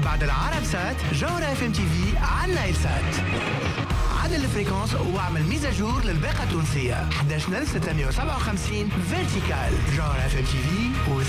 بعد العرب سات جوهرة اف ام تي في على نايل سات. عدل الفريكونس واعمل ميزاجور للباقة التونسية 11657 فيرتيكال. جوهرة اف ام تي في